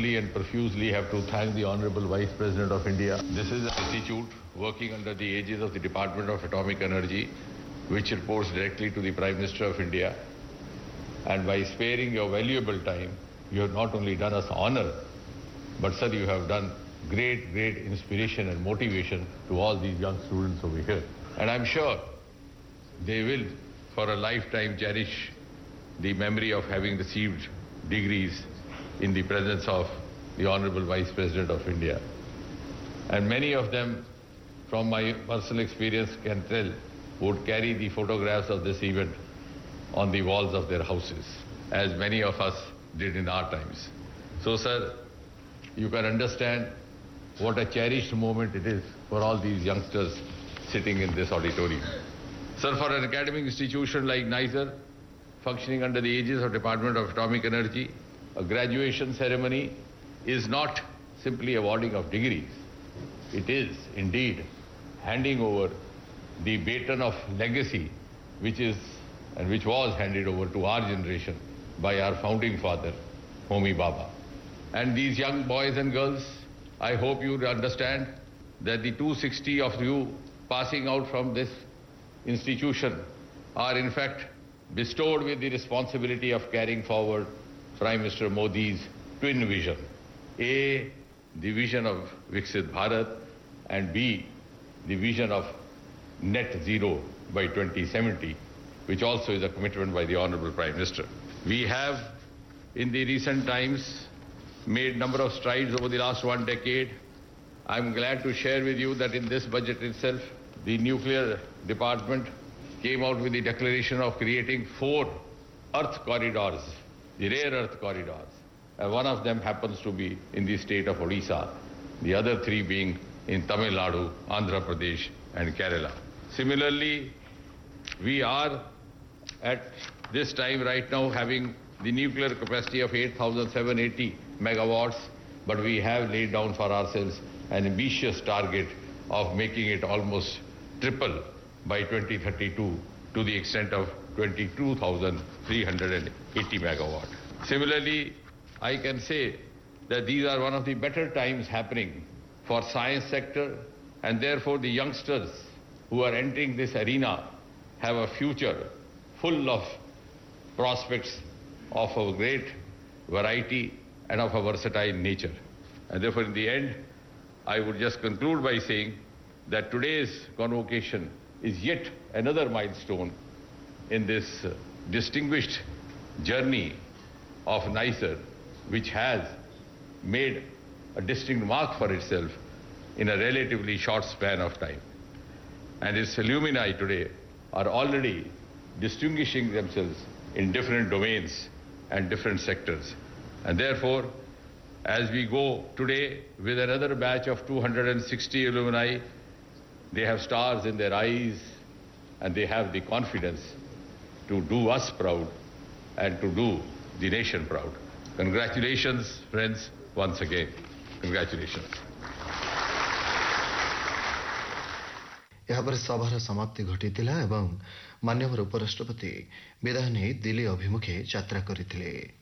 personally and profusely have to thank the Honorable Vice President of India. This is an institute working under the aegis of the Department of Atomic Energy, which reports directly to the Prime Minister of India. And by sparing your valuable time, you have not only done us honor, but sir, you have done great inspiration and motivation to all these young students over here. And I'm sure they will, for a lifetime, cherish the memory of having received degrees in the presence of the Honorable Vice President of India. And many of them, from my personal experience, can tell, would carry the photographs of this event on the walls of their houses, as many of us did in our times. So, sir, you can understand what a cherished moment it is for all these youngsters sitting in this auditorium. Sir, for an academic institution like NISER, functioning under the aegis of Department of Atomic Energy, a graduation ceremony is not simply awarding of degrees. It is indeed handing over the baton of legacy which was handed over to our generation by our founding father, Homi Bhabha. And these young boys and girls, I hope you understand that the 260 of you passing out from this institution are in fact bestowed with the responsibility of carrying forward Prime Minister Modi's twin vision. A, the vision of Viksit Bharat, and B, the vision of net zero by 2070, which also is a commitment by the Honorable Prime Minister. We have, in the recent times, made number of strides over the last 1 decade. I'm glad to share with you that in this budget itself, the nuclear department came out with the declaration of creating 4 earth corridors, the rare earth corridors. One of them happens to be in the state of Odisha, the other 3 being in Tamil Nadu, Andhra Pradesh and Kerala. Similarly, we are at this time right now having the nuclear capacity of 8,780 megawatts, but we have laid down for ourselves an ambitious target of making it almost triple by 2032 to the extent of 22,380 megawatts. Similarly, I can say that these are one of the better times happening for science sector, and therefore the youngsters who are entering this arena have a future full of prospects of a great variety and of a versatile nature. And therefore, in the end, I would just conclude by saying that today's convocation is yet another milestone in this distinguished journey of NISER, which has made a distinct mark for itself in a relatively short span of time. And its alumni today are already distinguishing themselves in different domains and different sectors. And therefore, as we go today with another batch of 260 alumni, they have stars in their eyes and they have the confidence to do us proud and to do the nation proud. Congratulations, friends, once again. Congratulations. यापर सभार समाप्ति घटिथिला एवं माननीय उपराष्ट्रपति विदाय नहीं दिल्ली अभिमुखे यात्रा करथिले।